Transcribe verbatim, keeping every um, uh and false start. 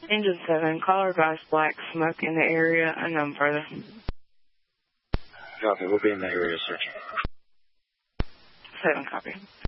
Engine seven, caller advised black smoke in the area, unknown further. Copy, we'll be in the area searching. seven, copy.